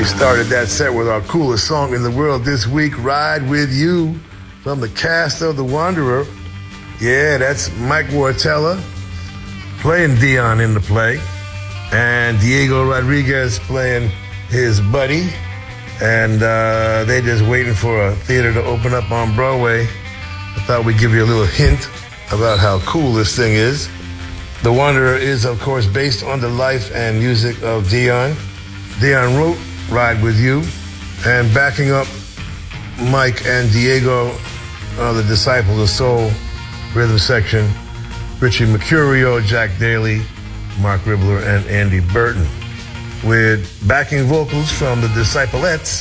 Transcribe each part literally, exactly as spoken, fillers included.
Started that set with our coolest song in the world this week, Ride With You, from the cast of The Wanderer. Yeah, that's Mike Wartella playing Dion in the play, and Diego Rodriguez playing his buddy, and uh, they just waiting for a theater to open up on Broadway. I thought we'd give you a little hint about how cool this thing is. The Wanderer is, of course, based on the life and music of Dion. Dion wrote Ride With You, and backing up Mike and Diego are the Disciples of Soul rhythm section, Richie Mercurio, Jack Daly, Mark Ribler, and Andy Burton, with backing vocals from the Disciplettes,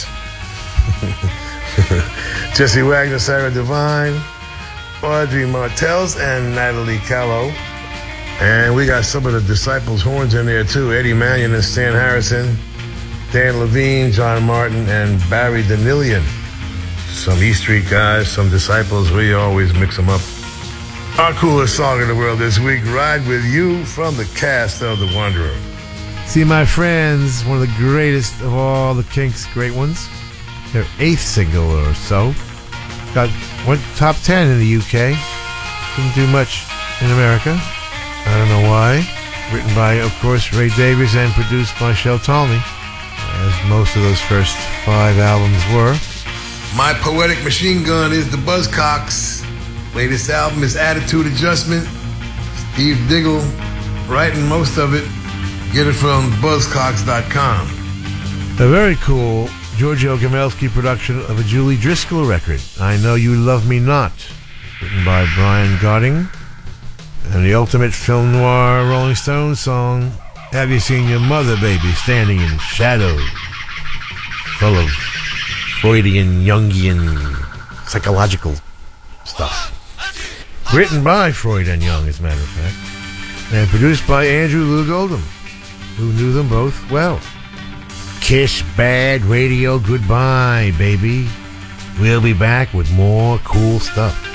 Jesse Wagner, Sarah Devine, Audrey Martels, and Natalie Callow. And we got some of the Disciples' horns in there too, Eddie Mannion and Stan Harrison, Dan Levine, John Martin, and Barry Danilian. Some E Street guys, some Disciples, we always mix them up. Our coolest song in the world this week, Ride With You, from the cast of The Wanderer. See, my friends, one of the greatest of all the Kinks' great ones. Their eighth single or so. Got went top ten in the U K. Didn't do much in America. I don't know why. Written by, of course, Ray Davies and produced by Shel Talmy, as most of those first five albums were. My Poetic Machine Gun is the Buzzcocks. Latest album is Attitude Adjustment. Steve Diggle writing most of it. Get it from buzzcocks dot com. A very cool Giorgio Gamelski production of a Julie Driscoll record, I Know You Love Me Not, written by Brian Godding. And the ultimate film noir Rolling Stones song, Have You Seen Your Mother, Baby, Standing in Shadow, full of Freudian, Jungian, psychological stuff. Written by Freud and Jung, as a matter of fact. And produced by Andrew Loog Oldham, who knew them both well. Kiss Bad Radio goodbye, baby. We'll be back with more cool stuff.